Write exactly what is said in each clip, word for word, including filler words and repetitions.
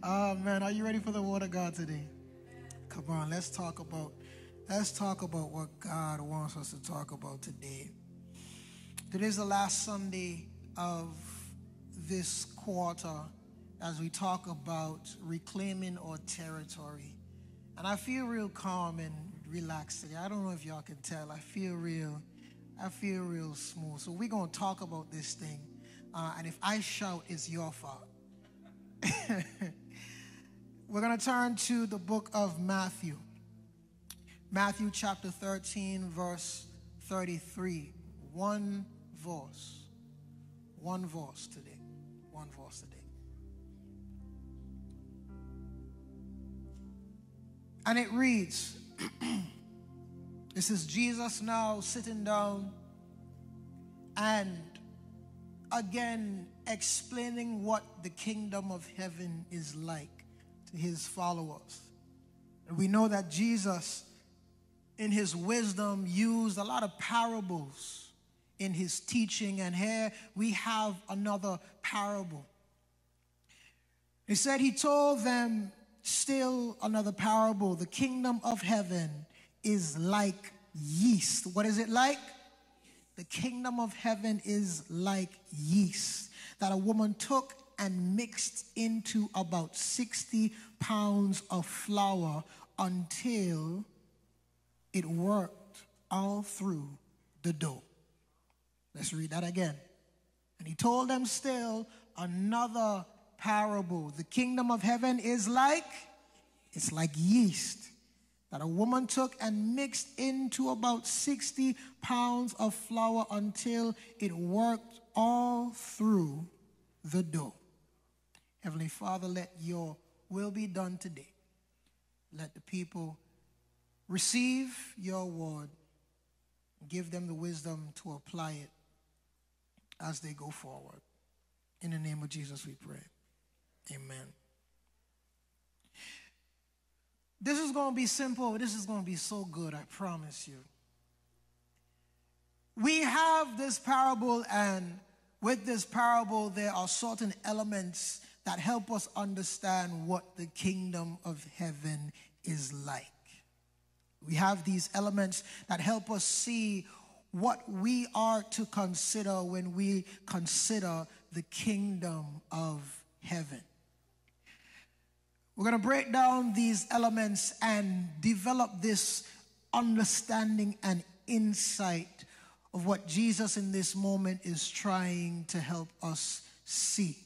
Oh man, are you ready for the word of God today? Come on, let's talk about let's talk about what God wants us to talk about today. Today's the last Sunday of this quarter as we talk about reclaiming our territory. And I feel real calm and relaxed today. I don't know if y'all can tell. I feel real, I feel real smooth. So we're gonna talk about this thing. Uh, and if I shout, it's your fault. We're going to turn to the book of Matthew. Matthew chapter thirteen, verse thirty-three. One verse. One verse today. One verse today. And it reads, this is Jesus now sitting down and again explaining what the kingdom of heaven is like to his followers. And we know that Jesus, in his wisdom, used a lot of parables in his teaching, and here we have another parable. He said he told them still another parable. The kingdom of heaven is like yeast. What is it like? The kingdom of heaven is like yeast that a woman took and mixed into about sixty pounds of flour until it worked all through the dough. Let's read that again. And he told them still another parable. The kingdom of heaven is like, it's like yeast that a woman took and mixed into about sixty pounds of flour until it worked all through the dough. Heavenly Father, let your will be done today. Let the people receive your word. Give them the wisdom to apply it as they go forward. In the name of Jesus we pray. Amen. This is going to be simple. This is going to be so good, I promise you. We have this parable, and with this parable, there are certain elements that help us understand what the kingdom of heaven is like. We have these elements that help us see what we are to consider when we consider the kingdom of heaven. We're going to break down these elements and develop this understanding and insight of what Jesus in this moment is trying to help us see.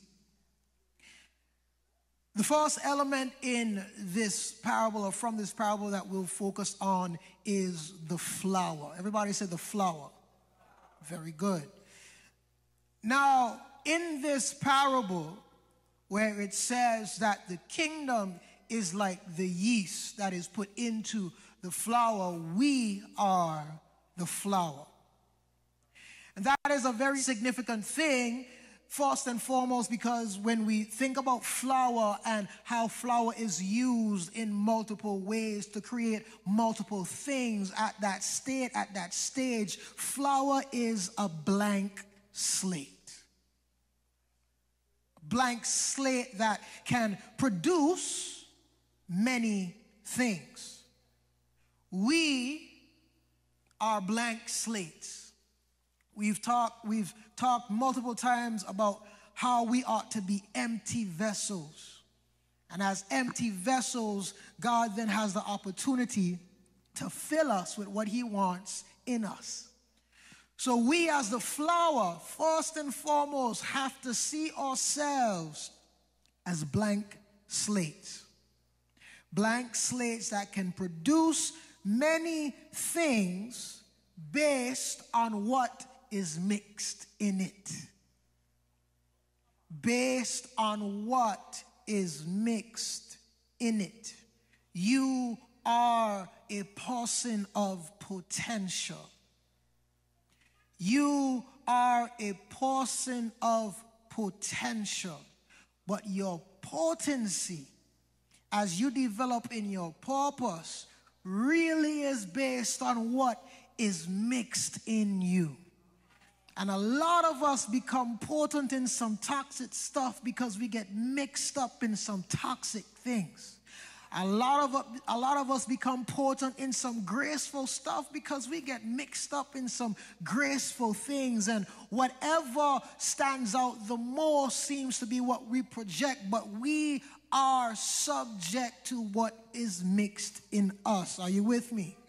The first element in this parable, or from this parable, that we'll focus on is the flour. Everybody say the flour. Very good. Now, in this parable, where it says that the kingdom is like the yeast that is put into the flour, we are the flour. And that is a very significant thing, first and foremost, because when we think about flour and how flour is used in multiple ways to create multiple things at that state, at that stage, flour is a blank slate. Blank slate that can produce many things. We are blank slates. We've talked, we've talked multiple times about how we ought to be empty vessels. And as empty vessels, God then has the opportunity to fill us with what he wants in us. So we as the flour, first and foremost, have to see ourselves as blank slates. Blank slates that can produce many things based on what is mixed in it. Based on what is mixed in it. You are a person of potential. You are a person of potential, but your potency, as you develop in your purpose, really is based on what is mixed in you. And a lot of us become potent in some toxic stuff because we get mixed up in some toxic things. A lot of a lot of us become potent in some graceful stuff because we get mixed up in some graceful things, and whatever stands out the most seems to be what we project, but we are subject to what is mixed in us. Are you with me?